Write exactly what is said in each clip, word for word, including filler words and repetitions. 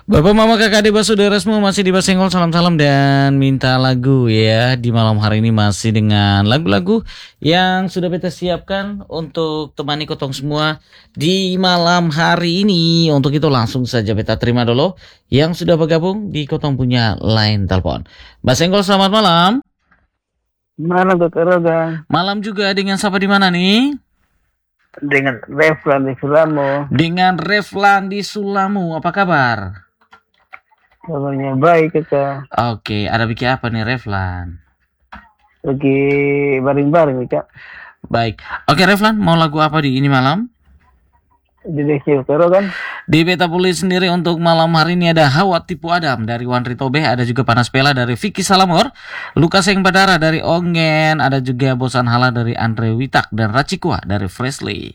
Bapak, Mama, Kakak, adik, saudara semua masih di Basenggol, salam-salam dan minta lagu ya. Di malam hari ini masih dengan lagu-lagu yang sudah beta siapkan untuk temani kotong semua di malam hari ini. Untuk itu langsung saja beta terima dulu yang sudah bergabung di kotong punya line telepon. Basenggol, selamat malam. Malam Dokter Rogan. Malam juga dengan siapa di mana nih? Dengan Reflan di Sulamo. Dengan Reflan di Sulamo, apa kabar? Kabarnya baik Kak. Oke, ada bikin apa nih Reflan? Lagi baring-baring Kak. Baik. Oke Reflan, mau lagu apa di ini malam? Di Dokter Rogan. Di Beta Puli sendiri untuk malam hari ini ada Hawa Tipu Adam dari Wan Ritobe, ada juga Panas Pela dari Vicky Salamor, Lukas Yang Badara dari Ongen, ada juga Bosan Hala dari Andre Witak dan Racikua dari Fresley.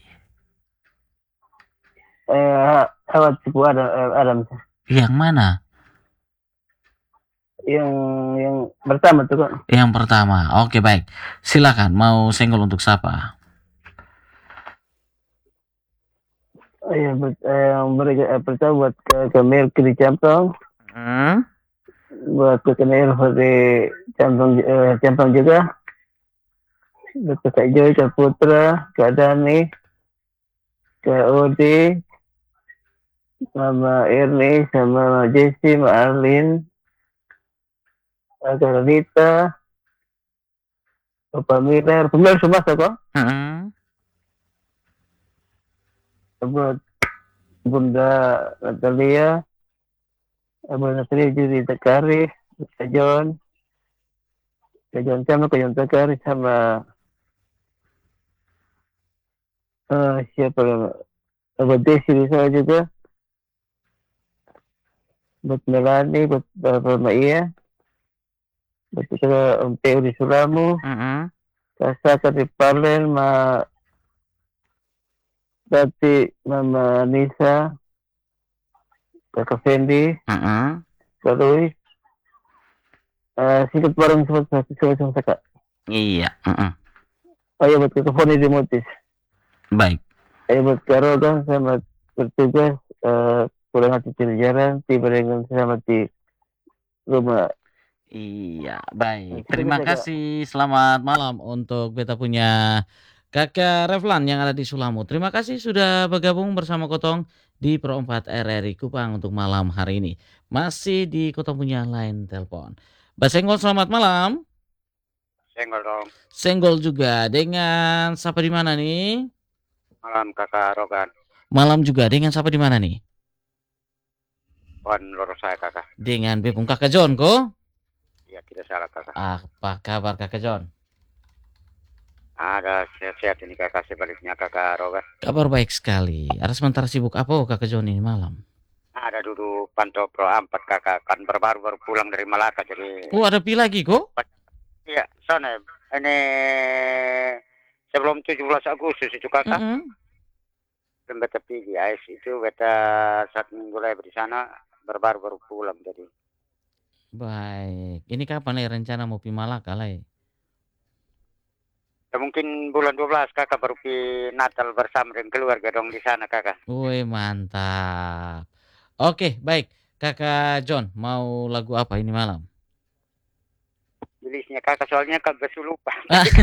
Eh, Hawa Tipu Adam, Adam. Yang mana? Yang yang pertama tuh Kak. Yang pertama. Oke baik. Silakan mau senggol untuk siapa? Yang eh, mereka eh, pertama buat ke, ke Mercury Campong. Hmm? Buat ke Kenir di Campong eh, Campong juga. Buat ke Kak Joy, ke Putra, ke Dani, ke Odi, Mama Erni, sama Mama Jessie, Mama Arlin, Kak Rita, Bapak Miller, Pemilir semua kok. Hmm? Buat Bunda Natalia, Bunda Natalia Judi Tekari, Kak John, Kak John sama Kak John Tekari sama uh, siapa lagi? Buat Desi di sana juga, buat Melani, buat Bapak Maia, buat kita Om Teo di Sulamu, Hmm? Kasaka di Parlen, Ma Tati, Mama Nisa, Kakak Fendi, Hmm? Kak Louis, uh, sikit bareng sama Kak. Iya. Hmm. Ayo buat Kakak Foni di Motis. Baik. Ayo buat Kak Rogan, selamat bertugas, uh, pulang hati di jalan, tiba dengan selamat di rumah. Iya, baik. Terima kasih. Selamat malam untuk beta punya Kakak Reflan yang ada di Sulamu. Terima kasih sudah bergabung bersama Kotong di Pro empat R R I Kupang untuk malam hari ini. Masih di Kotong punya line telepon. Basenggol, selamat malam. Senggol dong. Senggol juga dengan siapa di mana nih? Malam Kakak Rogan. Malam juga dengan siapa di mana nih? Wan loro saya Kakak. Dengan Bepung Kakak John kok? Ya tidak salah Kakak. Apa kabar Kakak John? Ada sehat-sehat ini Kakak, sebaliknya Kakak Rogan. Kabar baik sekali. Ada sementara sibuk apa oh, Kakak John ini malam? Ada duduk pantau Pro empat Kakak, kan baru baru pulang dari Malaka jadi. Oh ada pi lagi kok? Iya, sana ini sebelum tujuh belas Agustus itu Kakak. Mm-hmm. Dan beta pergi A S itu beta saat minggu lagi di sana baru baru pulang jadi. Baik. Ini kapan nih rencana mau pi Malaka lah? Ya, mungkin bulan dua belas Kakak baru pi Natal bersama dengan keluarga dong di sana Kakak. Woi mantap. Oke baik. Kakak John mau lagu apa ini malam? Jelisnya Kakak soalnya Kakak lupa.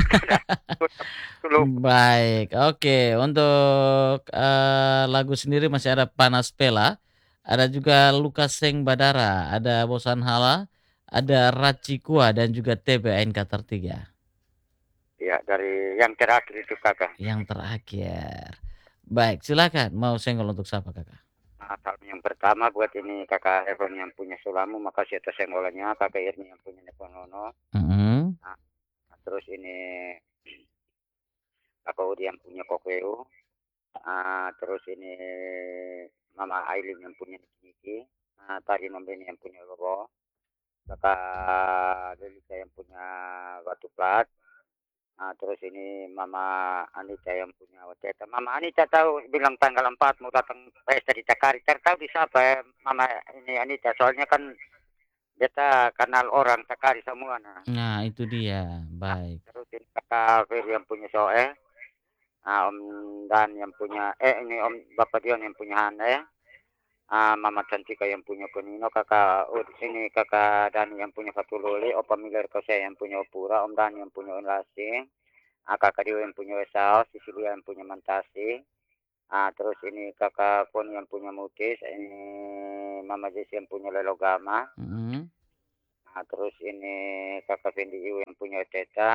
Baik. Oke. Untuk uh, lagu sendiri masih ada Panas Pela. Ada juga Lukas Yang Badara. Ada Bosan Hala. Ada Racikua dan juga T B N K tiga. Ya, dari yang terakhir itu Kakak. Yang terakhir. Baik, silakan. Mau senggol untuk siapa Kakak? Nah, yang pertama buat ini Kakak Evan yang punya Sulamu, makasih atas senggolannya. Kakak Irni yang punya Neponono. Mm-hmm. Nah, terus ini Kakak Udi yang punya Kokeu. Nah, terus ini Mama Aileen yang punya Niki. Nah, Tari Nombeni yang punya Lobo. Kakak Delisa yang punya Batu Plat. Nah, terus ini Mama Anita yang punya Waceta. Mama Anita tahu bilang tanggal empat mau datang pesta di Takari. Tahu di siapa ya Mama ini Anita. Soalnya kan beta kenal orang Takari semua. Nah, nah itu dia. Baik. Nah, terus ini Kakak Ferry yang punya Soe. Nah, Om Dan yang punya, eh ini Om Bapak Dion yang punya Hana ya. Ah, Mama Cantika yang punya Konino, kakak Ud ini kakak Dani yang punya Fatululi, Opa Miller saya yang punya Opura, Om Dani yang punya Unlasing, ah, kakak Dewa yang punya Wesau, Sisilia yang punya Mantasi, ah, terus ini kakak Poni yang punya Mutis, ini Mama Jesi yang punya Lelogama, Mm-mm. ah, terus ini kakak Fendi Iu yang punya Teta,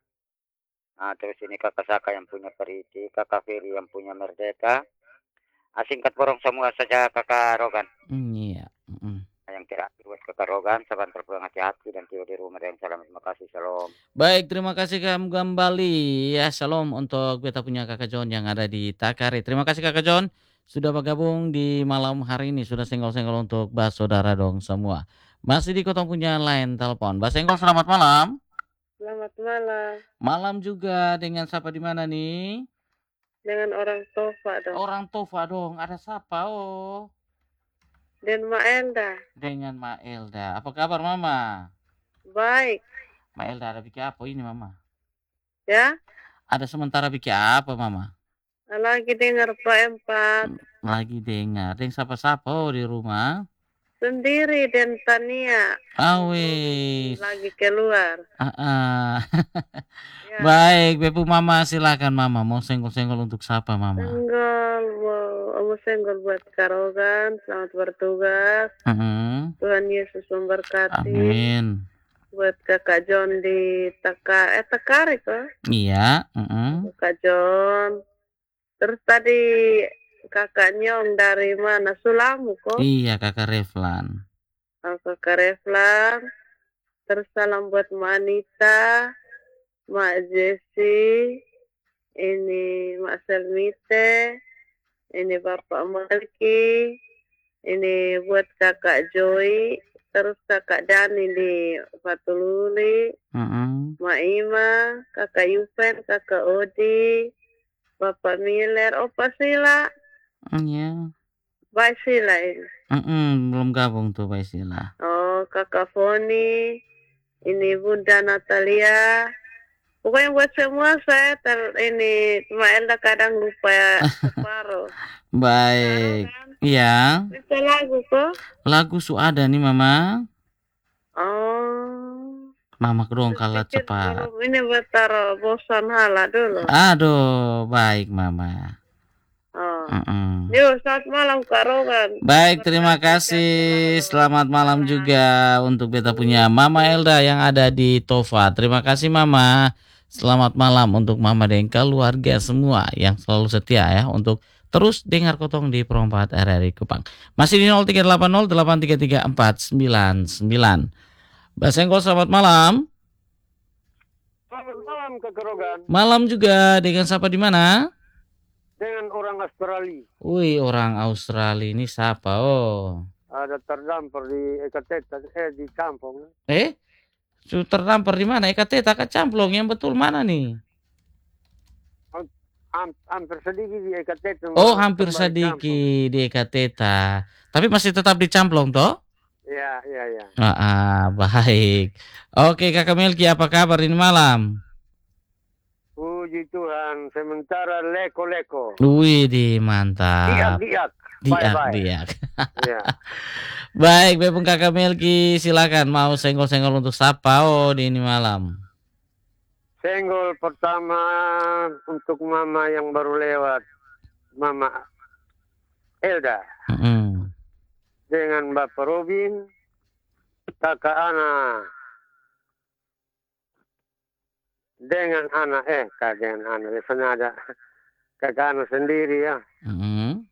ah, terus ini kakak Saka yang punya Periti, kakak Feri yang punya Merdeka, ah, singkat borong semua saja kakak Rogan. Mm, Iya. Mm-mm. Yang terakhir buat kakak Rogan, saban terpulang hati-hati dan tiba di rumah dengan salam. Terima kasih, salam. Baik, terima kasih kamu kembali ya. Shalom untuk beta punya Kakak John yang ada di Takari. Terima kasih Kakak John sudah bergabung di malam hari ini. Sudah senggol-senggol untuk bahas saudara dong semua. Masih di Kotong punya line telepon. Mbak Senggol, selamat malam. Selamat malam. Malam juga dengan siapa di mana nih? Dengan orang Tova dong. Orang Tova dong. Ada siapa? Oh. Dan Ma Elda. Dengan Ma Elda. Apa kabar Mama? Baik. Ma Elda ada bikin apa ini Mama? Ya? Ada sementara bikin apa Mama? Lagi dengar Pak Empat. Lagi dengar. Dengan siapa-siapa oh, di rumah? Sendiri dan Tania. Awis. Lagi keluar. Ah, ah. Ya. Baik, Bepu Mama silakan Mama. Mau senggol-senggol untuk siapa Mama? Senggol. Mau, mau senggol buat Karogan. Selamat bertugas. Mm-hmm. Tuhan Yesus memberkati. Amin. Buat Kakak John di Taka, eh Takari kok. Iya. Mm-hmm. Kakak John. Terus tadi Kakak Nyong dari mana? Sulamu kok? Iya, Kakak Reflan. Oh, Kakak Reflan. Terus salam buat Mak Anita, Mak Jesi, ini Mak Selmite, ini Bapak Malki, ini buat Kakak Joy, terus Kakak Dani di Fatululi, Mm-hmm. Mak Ima, Kakak Yupen, Kakak Odi, Bapak Miller, Opa Sila. Iya. Baik Sila ini. Mm-mm, belum gabung tuh Pak Sila. Oh, Kakak Foni, ini Bunda Natalia. Pokoknya buat semua saya ter ini cuma Elda kadang lupa separuh. Baik. Iya. Bisa lagu kok? Lagu su ada nih Mama. Oh. Mama kedong kalah Pikir cepat. belum ini buat taruh bosan hala dulu. Aduh, baik Mama. Oh. Mm-mm. Yuk, selamat malam Kak Rogan. Baik, terima kasih. Selamat malam juga untuk beta punya Mama Elda yang ada di Tova. Terima kasih Mama. Selamat malam untuk Mama dan keluarga semua yang selalu setia ya untuk terus dengar Kotong di Perempat R R I Kupang. Masih di nol tiga delapan nol delapan tiga tiga empat sembilan sembilan. Mbak Senggol, selamat malam. Selamat malam Kakak Rogan. Malam juga dengan siapa di mana? Dengan orang Australia. Wih, orang Australia ini siapa? Oh. Ada terdampar di Ekateta, eh di kampung. Eh? Su terdampar di mana? Eka teta kacamplong yang betul mana nih? Ham, hampir sedikit di Ekateta. Oh, hampir sedikit di Eka teta. Tapi masih tetap di Camplong toh? Ya, ya, ya. Ah, ah, baik. Oke, Kakak Melki, apa kabar ini malam? Puji Tuhan, sementara leko-leko. Wih, di mantap. Diak-diak. Diak-diak. Ya. Baik, Bepung Kakak Melki, silakan mau senggol-senggol untuk siapa oh di ini malam. Senggol pertama untuk Mama yang baru lewat, Mama Elda. Mm-mm. Dengan Bapak Robin, Kakak Ana. Dengan anak eh kak dengan anak biasanya ada kakak anak sendiri ya. Mm-mm.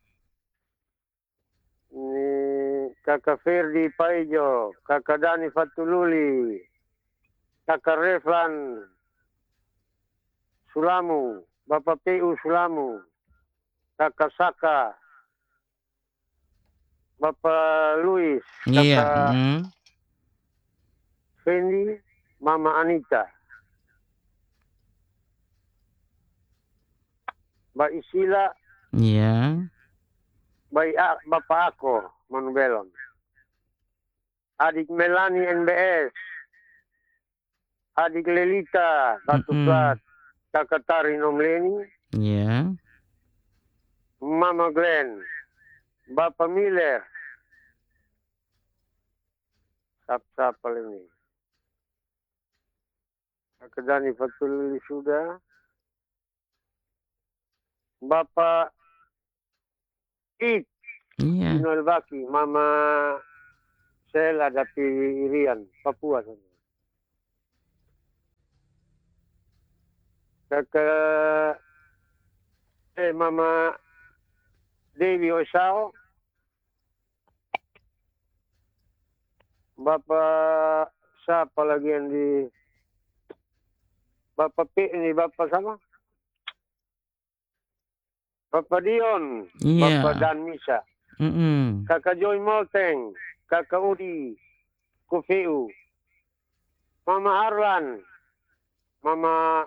Ini kakak Ferdi Paijo, kakak Dani Fatululi, kakak Reflan Sulamu, Bapak P U Sulamu, kakak Saka, Bapak Luis, Iya. kakak Mm. Fendi, Mama Anita. Mbak Isila, Iya. Mbak A- Bapak Ako, Manubelon. Adik Melani N B S. Adik Lelita, Batu Mm-mm. Plat. Kakak Tari Nomleni. Iya. Mama Glenn. Bapak Miller. Siapa ini? Kakak Dani Fatul sudah. Bapak Ik. Iya. Noel Baki. Mama Sel ada Irian. Papua sana. Kakak eh Mama Dewi Osao. Bapak siapa lagi yang di Bapak P ini Bapak sama? Bapak Dion, Iya. Bapak Dan Misa, Mm-mm. Kakak Joy Molteng, Kakak Udi, Kufeu, Mama Arlan, Mama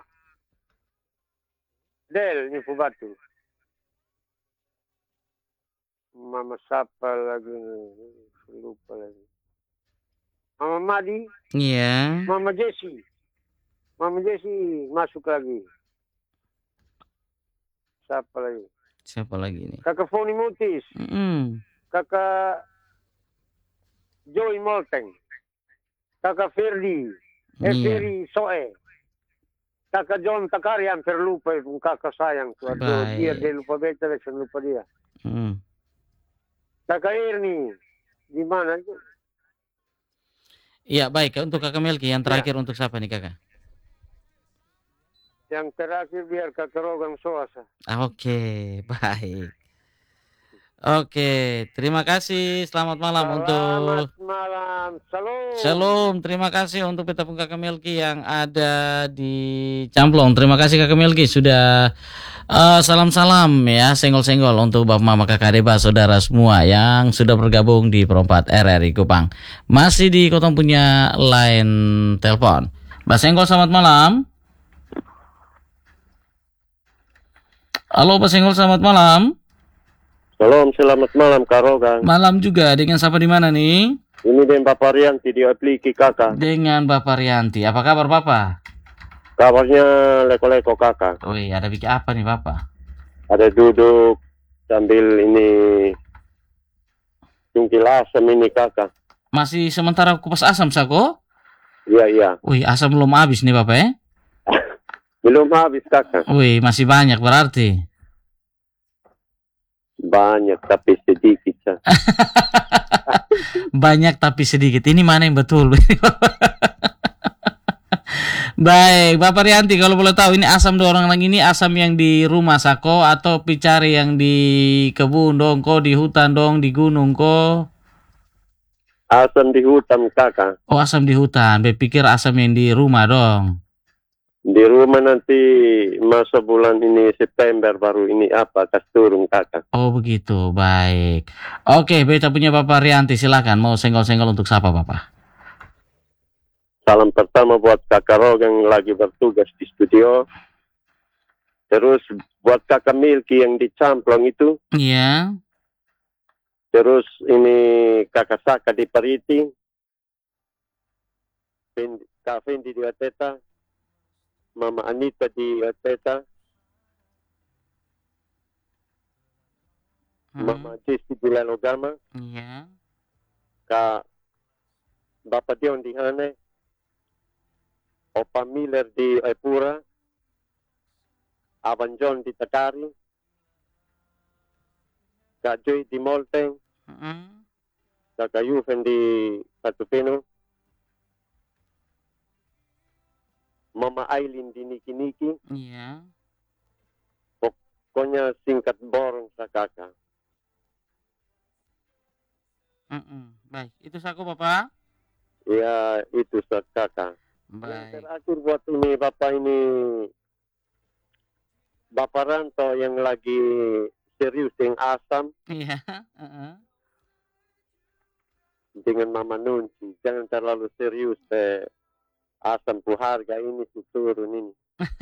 Del Nipu Batu, Mama siapa lagi nih? Lupa lagi. Mama Madi, Iya. Mama Jessie, Mama Jessie masuk lagi. Siapa lagi? Siapa lagi nih? Kakak Foni Mutis, Mm-mm. Kakak Joy Molteng, Kakak Ferdi, eh Iya. Ferdi Soe, Kakak John Takarian terlupa itu kakak sayang tuh. Aduh, Baik. dia dia lupa beta, saya lupa dia. Mm. Kakak Erni, di mana itu? Iya, baik. Untuk Kakak Melki yang Ya. terakhir untuk siapa nih Kakak? Yang terakhir biar Kakak Rogang Soasa. Ah, Oke, baik. Oke, terima kasih. Selamat malam Selamat untuk malam, salam. Shalom. Terima kasih untuk Peta Pung Kakak Melki yang ada di Camplong. Terima kasih Kakak Melki sudah eh, salam-salam ya, senggol-senggol untuk Bapak Mama Kakak Deba, saudara semua yang sudah bergabung di Perempat R R I Kupang. Masih di Kotong punya line telepon. Mbak Senggol, selamat malam. Halo Pak Senggol, selamat malam. Salam, selamat malam Kak Rogang. Malam juga. Dengan siapa di mana nih? Ini dengan Bapak Rianti di Apliki Kakak. Dengan Bapak Rianti. Apa kabar Bapak? Kabarnya leko-leko Kakak. Wih, ada bikin apa nih Bapak? Ada duduk sambil ini cungkil asam ini Kakak. Masih sementara kupas asam Sako? Iya, iya. Wih, asam belum habis nih Bapak ya? Belum habis Kakak. Wih, masih banyak berarti. Banyak tapi sedikit. Sa. Banyak tapi sedikit. Ini mana yang betul? Baik, Bapak Rianti, kalau boleh tahu ini asam dorong lagi ini asam yang di rumah Sako atau picari yang di kebun dong, ko di hutan dong, di gunung ko? Asam di hutan Kakak. Oh, asam di hutan. Berpikir asam yang di rumah dong. Di rumah nanti masa bulan ini September baru ini apa kas turun Kakak. Oh begitu, baik. Oke, beta punya Bapak Rianti, silakan mau senggol-senggol untuk siapa Bapak? Salam pertama buat Kakak Rog yang lagi bertugas di studio. Terus buat Kakak Milky yang di Camplong itu. Iya. Terus ini Kakak Saka di Pariti. Kak Fendi di Ateta. Mama Anita di Ateta. Hmm. Mama Jesti di Lalogama. Iya. Kak Bapak Dion di Hane. Opa Miller di Epura. Abang John di Takari. Kak Joy di Molteng. Hmm. Kakak Yuven di Patupeno. Mama Aileen di Niki Niki. Iya. Pokoknya singkat borong sa kakak. Mm-mm. Baik, itu saku Bapak. Ya itu sa kakak. Yang Baik. terakhir buat ini Bapak ini. Bapak Ranto yang lagi serius dengan asam. Iya. Uh-uh. Dengan Mama Nunci. Jangan terlalu serius. Eh. Asam pu harga ini turun ini.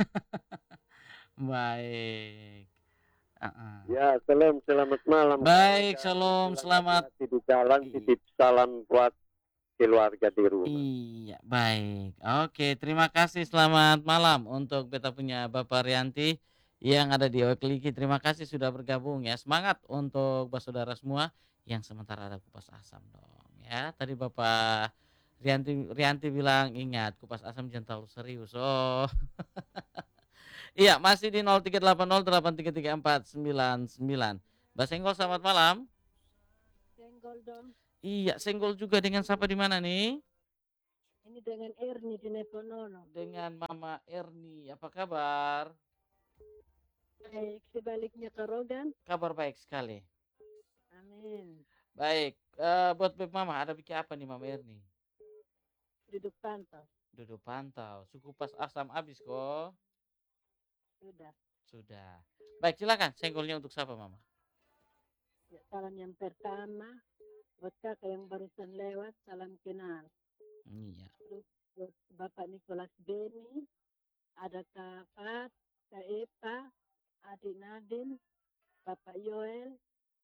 Baik. Uh-uh. Ya, salam, selamat malam. Baik, shalom, selamat. Hati-hati di jalan, titip salam buat keluarga di rumah. Iya, baik. Oke, terima kasih. Selamat malam untuk beta punya Bapak Rianti yang ada di Okliki. Terima kasih sudah bergabung ya. Semangat untuk saudara semua yang sementara ada kupas asam dong ya. Tadi Bapak Rianti Rianti bilang ingat kupas asam jangan terlalu serius. Oh. Iya, masih di nol tiga delapan nol delapan tiga tiga empat sembilan sembilan. Mbak Senggol selamat malam. Senggol dong. Iya, Senggol juga dengan siapa di mana nih? Ini dengan Erni di Neponono. Dengan Mama Erni. Apa kabar? Baik, sebaliknya ke Rogan. Kabar baik sekali. Amin. Baik, eh, buat Beb Mama ada bikin apa nih Mama Erni? Duduk pantau. Duduk pantau. Suku pas asam habis kok. Sudah. Sudah. Baik, silakan senggolnya untuk siapa Mama? Ya, salam yang pertama buat kakak yang barusan lewat, salam kenal. Iya. Terus buat Bapak Nicholas Beni, ada Kak Fat, Kak Epa, Adik Nadine, Bapak Yoel,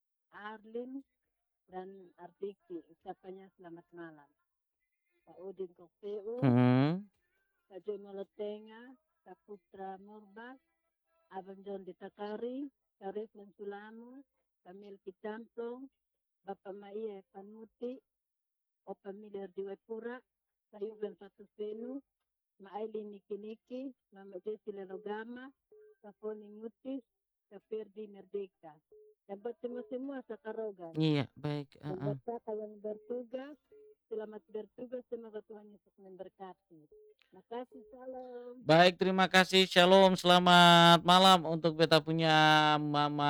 Arlin, dan Artiki. Ucapannya selamat malam. Pak Udin Kokteu, Hmm. Kak Joy Molotenga, Kak Putra Morbas, Abang John di Takari, Kak Reflen Sulamu, Kak Melki Camplong, Bapak Maiye Panuti, Opa Miler di Wepura, Kak Yuben Fatusenu, Ma Aileen Niki Niki, Mama Jesi Lelogama, Kak Foni Mutis, Kak Ferdi Merdeka. Dan buat semua-semua Sakarogan. Iya, baik. Dan Uh-uh. buat kakak yang bertugas, selamat bertugas, semoga Tuhan Yesus memberkati. Makasih, salam. Baik, terima kasih. Shalom, selamat malam untuk beta punya Mama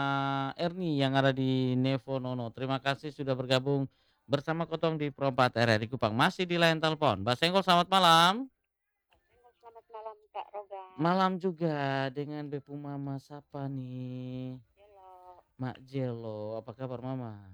Erni yang ada di Nevonono. Terima kasih sudah bergabung bersama Kotong di Pro empat R R I Kupang. Masih di line telepon. Mbak Senggol, selamat malam. Selamat malam Kak Roga. Malam juga dengan Bepu Mama siapa nih? Halo. Mak Jelo. Apa kabar Mama?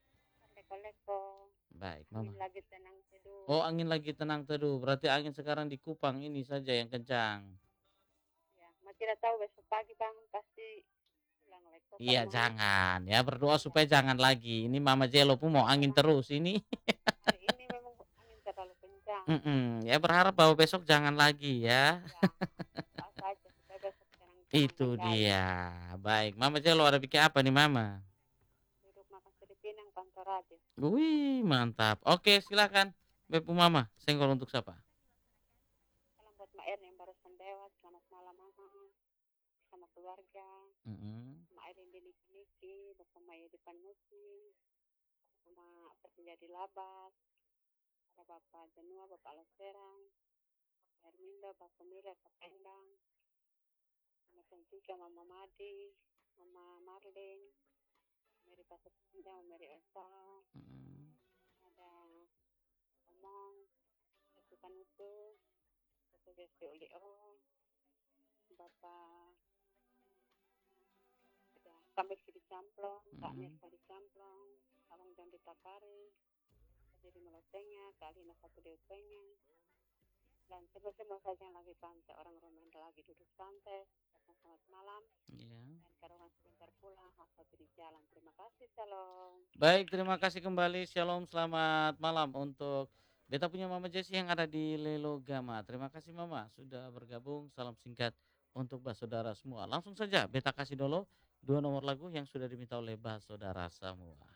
Leko-leko. Baik, Mama. Angin lagi tenang teduh. Oh, angin lagi tenang teduh. Berarti angin sekarang di Kupang ini saja yang kencang. Ya, masih tidak tahu besok pagi Bang pasti pulang leko. Iya, jangan. Ya, berdoa supaya jangan lagi. Ini Mama Jelo pun mau angin terus ini. Hari ini memang angin terlalu kencang. Mm-mm. Ya, berharap bahwa besok jangan lagi ya. Ya, saja supaya besok tenang. Itu dia. Baik, Mama Jelo ada bikin apa nih Mama? Duduk makan Pinang kantor aja. Wih, mantap. Oke, silakan. Bepu Mama, senggol untuk siapa? Salam buat Mak Erni yang barusan lewat. Selamat malam Mama. Sama keluarga. Mm-mm. Mak Erni di Niki-Niki. Bapak Maya di Panusi. Sama Persenja di Labas. Ada Bapak Janua, Bapak Alaserang. Bapak Herminda, Bapak Mila, Bapak Endang. Sama juga Mama Madi. Mama Marlin. Mary Pasar Senja, Mary Elsa. Mm-mm. Ada Omong. Pasukan Utuh. Bapak Besti Ulio. Bapak ya, kami di Camplong, Kak Mm-mm. Mirsa di Camplong, Abang John di Takari, jadi Melotengnya, Kak Lina satu di Utengnya, dan semua-semua saja yang lagi pantai, orang Roman lagi duduk santai, selamat malam, Iya. dan karungan sebentar pulang, hak satu di jalan. Terima kasih, salam. Baik, terima kasih kembali. Shalom, selamat malam untuk beta punya Mama Jessi yang ada di Lelogama. Terima kasih Mama sudah bergabung. Salam singkat untuk Mbak Saudara semua. Langsung saja beta kasih dulu dua nomor lagu yang sudah diminta oleh Mbak Saudara semua.